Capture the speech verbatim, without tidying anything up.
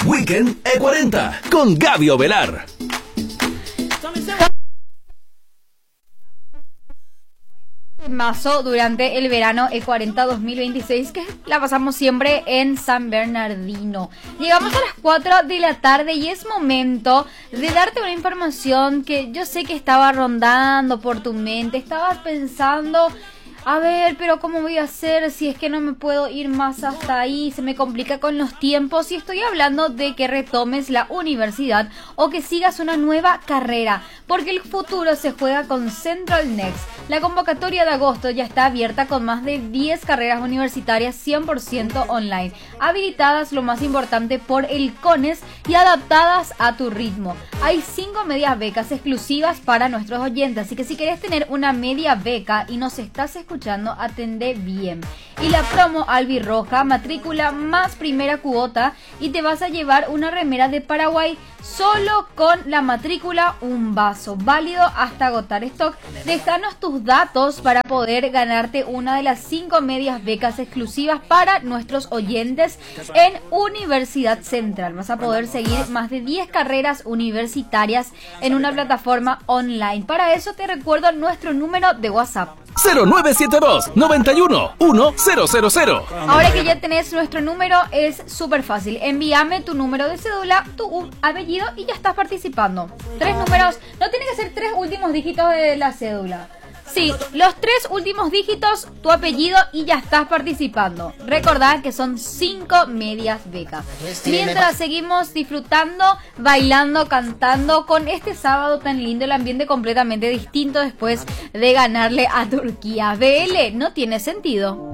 Weekend E cuarenta con Gaby Ovelar. Mazo durante el verano E cuarenta dos mil veintiséis, que la pasamos siempre en San Bernardino. Llegamos a las cuatro de la tarde y es momento de darte una información que yo sé que estaba rondando por tu mente. Estabas pensando, a ver, pero ¿cómo voy a hacer si es que no me puedo ir más hasta ahí? Se me complica con los tiempos. Y estoy hablando de que retomes la universidad o que sigas una nueva carrera, porque el futuro se juega con Central Next. La convocatoria de agosto ya está abierta con más de diez carreras universitarias cien por ciento online, habilitadas, lo más importante, por el CONES y adaptadas a tu ritmo. Hay cinco medias becas exclusivas para nuestros oyentes, así que si querés tener una media beca y nos estás escuchando, atende bien. Y la promo albirroja, matrícula más primera cuota, y te vas a llevar una remera de Paraguay solo con la matrícula, un vaso, válido hasta agotar stock. Déjanos tus datos para poder ganarte una de las cinco medias becas exclusivas para nuestros oyentes en Universidad Central. Vas a poder seguir más de diez carreras universitarias en una plataforma online. Para eso te recuerdo nuestro número de WhatsApp: cero nueve siete dos, noventa y uno, uno cero cero cero. Ahora que ya tenés nuestro número, es súper fácil. Envíame tu número de cédula, tu apellido y ya estás participando. Tres números, no tiene que ser tres últimos dígitos de la cédula. Sí, los tres últimos dígitos, tu apellido y ya estás participando. Recordad que son cinco medias becas. Mientras seguimos disfrutando, bailando, cantando con este sábado tan lindo, el ambiente completamente distinto después de ganarle a Turquía. B L, no tiene sentido.